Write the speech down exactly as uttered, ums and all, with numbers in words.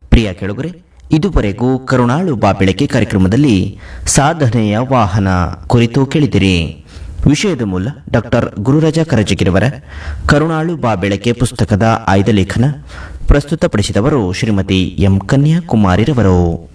ಪ್ರಿಯ ಕೆಳಗರೆ, ಇದುವರೆಗೂ ಕರುಣಾಳು ಬಾಬೆಳಕೆ ಕಾರ್ಯಕ್ರಮದಲ್ಲಿ ಸಾಧನೆಯ ವಾಹನ ಕುರಿತು ಕೇಳಿದಿರಿ. ವಿಷಯದ ಮೂಲ ಡಾಕ್ಟರ್ ಗುರುರಾಜ ಕರಜಗಿರವರ ಕರುಣಾಳು ಬಾಬೆಳಕೆ ಪುಸ್ತಕದ ಆಯ್ದ ಲೇಖನ. ಪ್ರಸ್ತುತಪಡಿಸಿದವರು ಶ್ರೀಮತಿ ಎಂ ಕನ್ಯಾಕುಮಾರಿರವರು.